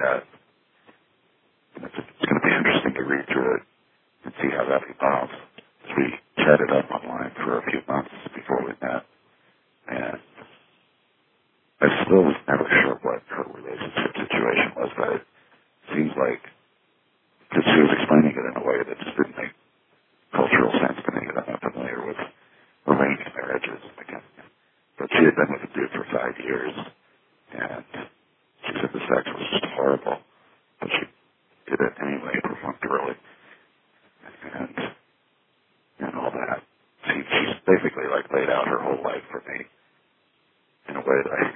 that. And it's going to be interesting to read through it and see how that evolves. We chatted up online for a few months before we met, and I still was never sure what her relationship situation was, but it seems like, because she was explaining it in a way that just didn't make cultural sense to me, that I'm not familiar with arranged marriages. But she had been with a dude for 5 years, and she said the sex was just horrible, but she did it anyway, perfunctorily, and all that. She's basically like laid out her whole life for me in a way that I